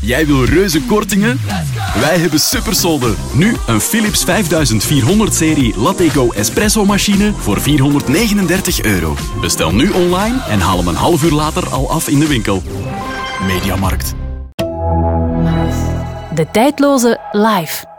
Jij wil reuze kortingen? Wij hebben supersolden. Nu een Philips 5400-serie Lateco espresso-machine voor €439. Bestel nu online en haal hem een half uur later al af in de winkel. Mediamarkt. De tijdloze Live.